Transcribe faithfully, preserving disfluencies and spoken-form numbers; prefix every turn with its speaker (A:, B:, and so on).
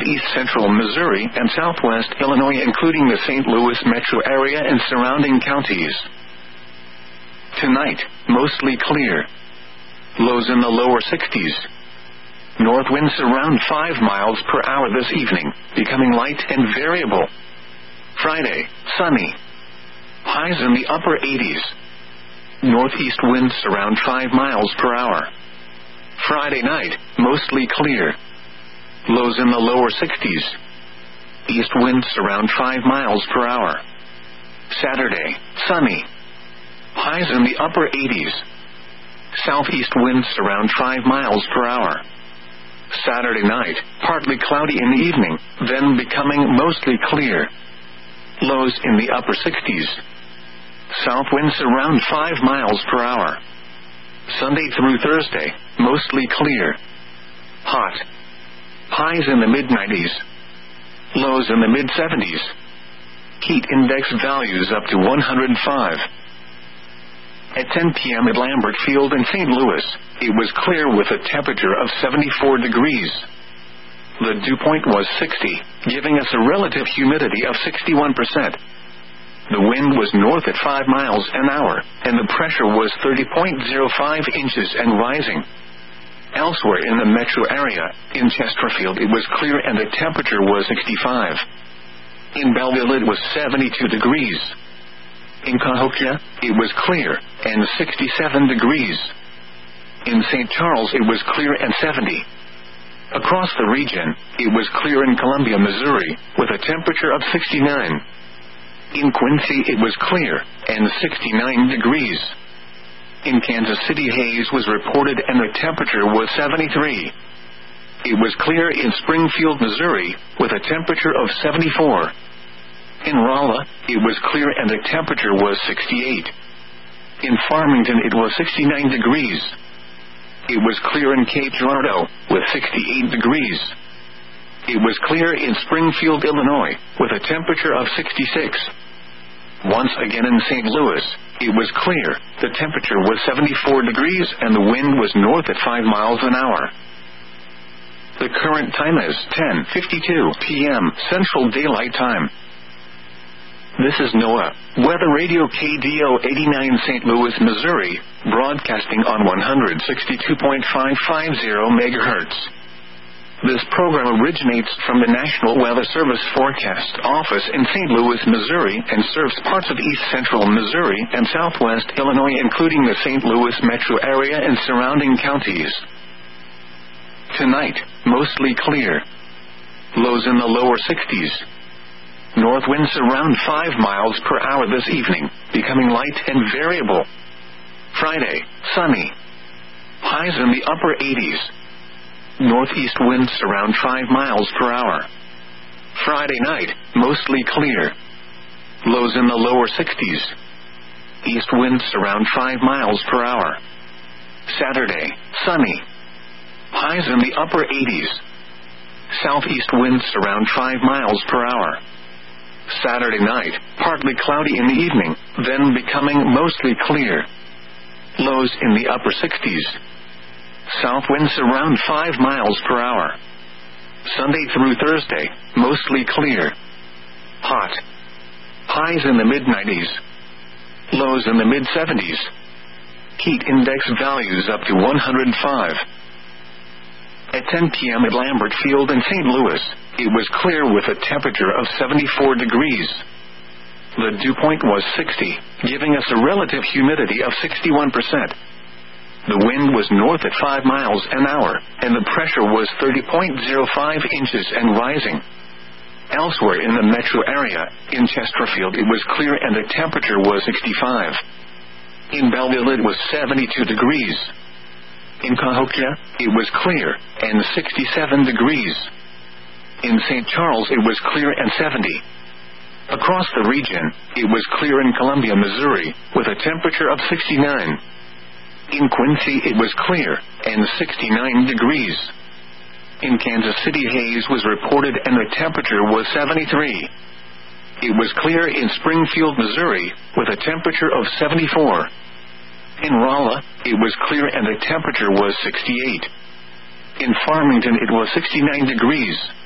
A: east central Missouri and southwest Illinois, including the Saint Louis metro area and surrounding counties. Tonight, mostly clear. Lows in the lower sixties. North winds around five miles per hour this evening, becoming light and variable. Friday, sunny. Highs in the upper eighties. Northeast winds around five miles per hour. Friday night, mostly clear. Lows in the lower sixties. East winds around five miles per hour. Saturday, sunny. Highs in the upper eighties. Southeast winds around five miles per hour. Saturday night, partly cloudy in the evening, then becoming mostly clear. Lows in the upper sixties. South winds around five miles per hour. Sunday through Thursday, mostly clear. Hot. Highs in the mid nineties. Lows in the mid seventies. Heat index values up to one hundred five. At ten p.m. at Lambert Field in Saint Louis, it was clear with a temperature of seventy-four degrees. The dew point was sixty, giving us a relative humidity of sixty-one percent. The wind was north at five miles an hour, and the pressure was thirty point zero five inches and rising. Elsewhere in the metro area, in Chesterfield it was clear and the temperature was sixty-five. In Belleville it was seventy-two degrees. In Cahokia, it was clear, and sixty-seven degrees. In Saint Charles it was clear and seventy. Across the region, it was clear in Columbia, Missouri, with a temperature of sixty-nine. In Quincy it was clear, and sixty-nine degrees. In Kansas City haze was reported and the temperature was seventy-three. It was clear in Springfield, Missouri, with a temperature of seventy-four. In Rolla, it was clear and the temperature was sixty-eight. In Farmington it was sixty-nine degrees. It was clear in Cape Girardeau, with sixty-eight degrees. It was clear in Springfield, Illinois, with a temperature of sixty-six. Once again in Saint Louis, it was clear, the temperature was seventy-four degrees and the wind was north at five miles an hour. The current time is ten fifty-two p.m. Central Daylight Time. This is NOAA, Weather Radio K D O eighty-nine Saint Louis, Missouri, broadcasting on one sixty-two point five five zero megahertz. This program originates from the National Weather Service Forecast Office in Saint Louis, Missouri, and serves parts of east central Missouri and southwest Illinois, including the Saint Louis metro area and surrounding counties. Tonight, mostly clear. Lows in the lower sixties. North winds around five miles per hour this evening, becoming light and variable. Friday, sunny. Highs in the upper eighties. Northeast winds around five miles per hour. Friday night, mostly clear. Lows in the lower sixties. East winds around five miles per hour. Saturday, sunny. Highs in the upper eighties. Southeast winds around five miles per hour. Saturday night, partly cloudy in the evening, then becoming mostly clear. Lows in the upper sixties. South winds around five miles per hour. Sunday through Thursday, mostly clear. Hot. Highs in the mid nineties. Lows in the mid seventies. Heat index values up to one hundred five. At ten p.m. at Lambert Field in Saint Louis, it was clear with a temperature of seventy-four degrees. The dew point was sixty, giving us a relative humidity of sixty-one percent. The wind was north at five miles an hour, and the pressure was thirty point zero five inches and rising. Elsewhere in the metro area, in Chesterfield it was clear and the temperature was sixty-five. In Belleville it was seventy-two degrees. In Cahokia, it was clear, and sixty-seven degrees. In Saint Charles it was clear and seventy. Across the region, it was clear in Columbia, Missouri, with a temperature of sixty-nine. In Quincy it was clear, and sixty-nine degrees. In Kansas City haze was reported and the temperature was seventy-three. It was clear in Springfield, Missouri, with a temperature of seventy-four. In Rolla, it was clear and the temperature was sixty-eight. In Farmington it was sixty-nine degrees.